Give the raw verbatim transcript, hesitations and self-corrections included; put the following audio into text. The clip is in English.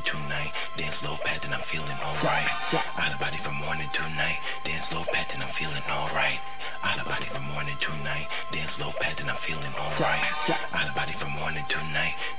to night. Dance low pat and I'm feeling alright. Out of body from morning to night. Dance low pat and I'm feeling alright. Out of body from morning to night. Dance low pat and I'm feeling alright. Out of body from morning to night.